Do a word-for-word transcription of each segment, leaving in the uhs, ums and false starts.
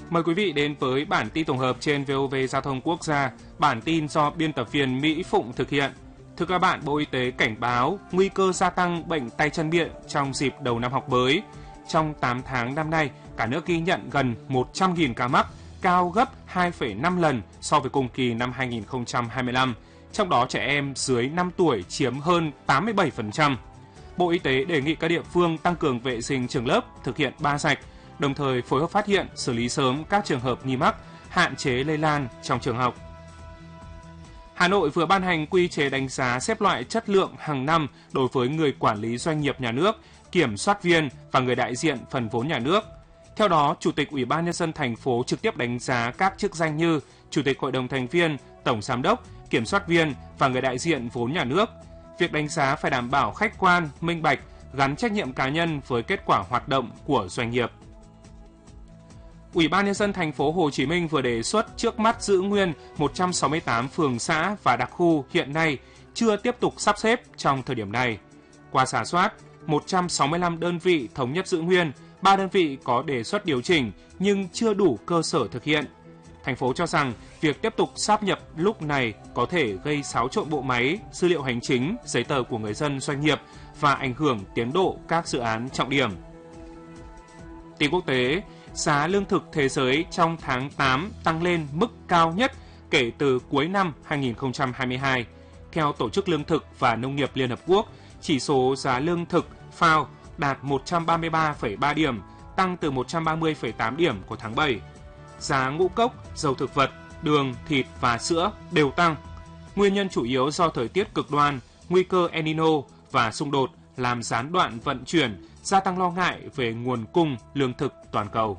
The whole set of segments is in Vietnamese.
Mời quý vị đến với bản tin tổng hợp trên vê o vê Giao thông Quốc gia. Bản tin do biên tập viên Mỹ Phụng thực hiện. Thưa các bạn, Bộ Y tế cảnh báo nguy cơ gia tăng bệnh tay chân miệng trong dịp đầu năm học mới. Trong tám tháng năm nay, cả nước ghi nhận gần một trăm nghìn ca mắc, cao gấp hai phẩy năm lần so với cùng kỳ năm hai nghìn không trăm hai mươi lăm. Trong đó trẻ em dưới năm tuổi chiếm hơn tám mươi bảy phần trăm. Bộ Y tế đề nghị các địa phương tăng cường vệ sinh trường lớp, thực hiện ba sạch, đồng thời phối hợp phát hiện, xử lý sớm các trường hợp nghi mắc, hạn chế lây lan trong trường học. Hà Nội vừa ban hành quy chế đánh giá xếp loại chất lượng hàng năm đối với người quản lý doanh nghiệp nhà nước, kiểm soát viên và người đại diện phần vốn nhà nước. Theo đó, Chủ tịch Ủy ban Nhân dân thành phố trực tiếp đánh giá các chức danh như Chủ tịch Hội đồng thành viên, Tổng giám đốc, kiểm soát viên và người đại diện vốn nhà nước. Việc đánh giá phải đảm bảo khách quan, minh bạch, gắn trách nhiệm cá nhân với kết quả hoạt động của doanh nghiệp. Ủy ban Nhân dân thành phố Hồ Chí Minh vừa đề xuất trước mắt giữ nguyên một trăm sáu mươi tám phường xã và đặc khu hiện nay chưa tiếp tục sắp xếp trong thời điểm này. Qua rà soát, một trăm sáu mươi lăm đơn vị thống nhất giữ nguyên, ba đơn vị có đề xuất điều chỉnh nhưng chưa đủ cơ sở thực hiện. Thành phố cho rằng việc tiếp tục sáp nhập lúc này có thể gây xáo trộn bộ máy, dữ liệu hành chính, giấy tờ của người dân doanh nghiệp và ảnh hưởng tiến độ các dự án trọng điểm. Tin quốc tế, giá lương thực thế giới trong tháng tám tăng lên mức cao nhất kể từ cuối năm hai nghìn không trăm hai mươi hai. Theo Tổ chức Lương thực và Nông nghiệp Liên Hợp Quốc, chỉ số giá lương thực ép a o đạt một trăm ba mươi ba phẩy ba điểm, tăng từ một trăm ba mươi phẩy tám điểm của tháng bảy. Giá ngũ cốc, dầu thực vật, đường, thịt và sữa đều tăng. Nguyên nhân chủ yếu do thời tiết cực đoan, nguy cơ El Nino và xung đột làm gián đoạn vận chuyển, gia tăng lo ngại về nguồn cung lương thực toàn cầu.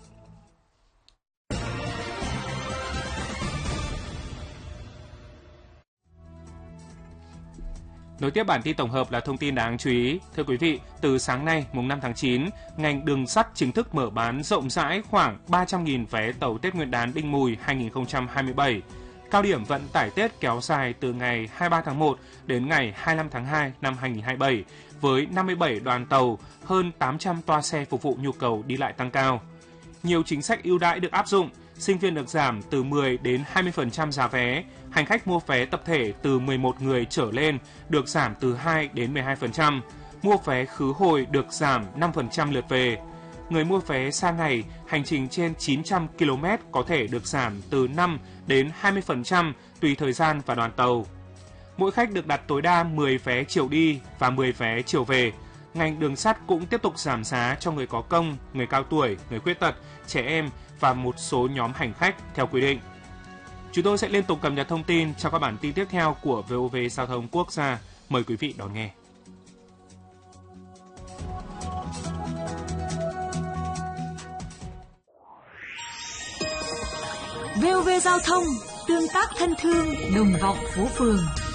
Nối tiếp bản tin tổng hợp là thông tin đáng chú ý. Thưa quý vị, từ sáng nay, mùng năm tháng chín, ngành đường sắt chính thức mở bán rộng rãi khoảng ba trăm nghìn vé tàu Tết Nguyên đán Đinh Mùi hai nghìn không trăm hai mươi bảy. Cao điểm vận tải Tết kéo dài từ ngày hai mươi ba tháng một đến ngày hai mươi lăm tháng hai năm hai nghìn không trăm hai mươi bảy, với năm mươi bảy đoàn tàu, hơn tám trăm toa xe phục vụ nhu cầu đi lại tăng cao. Nhiều chính sách ưu đãi được áp dụng, sinh viên được giảm từ mười đến hai mươi phần trăm giá vé, hành khách mua vé tập thể từ mười một người trở lên được giảm từ hai đến mười hai phần trăm, mua vé khứ hồi được giảm năm phần trăm lượt về. Người mua vé xa ngày, hành trình trên chín trăm ki lô mét có thể được giảm từ năm đến hai mươi phần trăm tùy thời gian và đoàn tàu. Mỗi khách được đặt tối đa mười vé chiều đi và mười vé chiều về. Ngành đường sắt cũng tiếp tục giảm giá cho người có công, người cao tuổi, người khuyết tật, trẻ em và một số nhóm hành khách theo quy định. Chúng tôi sẽ liên tục cập nhật thông tin trong các bản tin tiếp theo của vê o vê Giao thông Quốc gia. Mời quý vị đón nghe. vê o vê Giao thông, tương tác thân thương, đồng vọng phố phường.